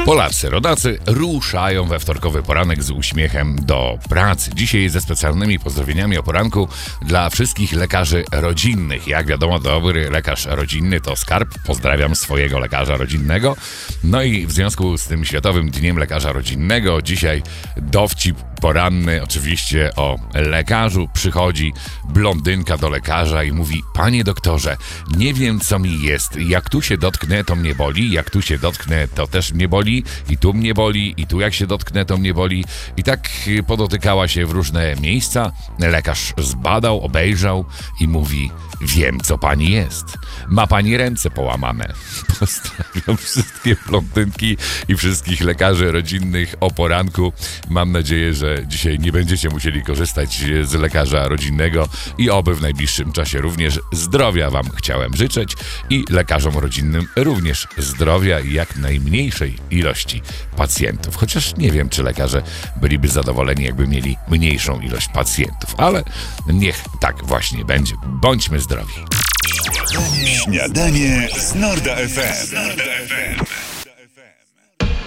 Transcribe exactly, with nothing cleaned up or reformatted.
Polacy, rodacy ruszają we wtorkowy poranek z uśmiechem do pracy. Dzisiaj ze specjalnymi pozdrowieniami o poranku dla wszystkich lekarzy rodzinnych. Jak wiadomo, dobry lekarz rodzinny to skarb. Pozdrawiam swojego lekarza rodzinnego. No i w związku z tym Światowym Dniem Lekarza Rodzinnego dzisiaj dowcip poranny oczywiście o lekarzu. Przychodzi blondynka do lekarza i mówi: panie doktorze, nie wiem co mi jest. Jak tu się dotknę, to mnie boli. Jak tu się dotknę, to też mnie boli. I tu mnie boli. I tu jak się dotknę, to mnie boli. I tak podotykała się w różne miejsca. Lekarz zbadał, obejrzał i mówi: wiem co pani jest. Ma pani ręce połamane. Pozdrawiam wszystkie blondynki i wszystkich lekarzy rodzinnych o poranku. Mam nadzieję, że dzisiaj nie będziecie musieli korzystać z lekarza rodzinnego i oby w najbliższym czasie również zdrowia wam chciałem życzyć i lekarzom rodzinnym również zdrowia i jak najmniejszej ilości pacjentów. Chociaż nie wiem, czy lekarze byliby zadowoleni, jakby mieli mniejszą ilość pacjentów, ale niech tak właśnie będzie. Bądźmy zdrowi. Śniadanie z Norda F M.